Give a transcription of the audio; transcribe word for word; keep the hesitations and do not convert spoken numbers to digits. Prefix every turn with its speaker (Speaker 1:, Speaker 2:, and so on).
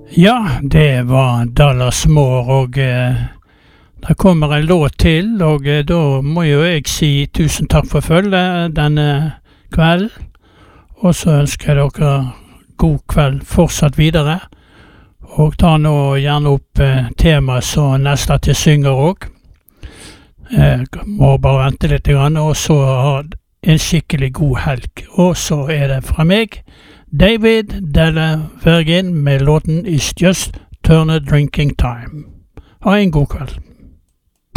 Speaker 1: Ja, det var Dallas Moore, og eh, der kommer en låt til, og eh, da må jo jeg si tusen takk for følget denne kvelden. Og så ønsker jeg dere god kveld fortsatt videre. Og ta nå gjerne opp eh, temaet så neste til synger også. Jeg må bare vente litt grann, og så ha en skikkelig god helg. Og så er det fra meg, David Delle Vergin med låten It's Just Turner Drinking Time. Ha en god kveld.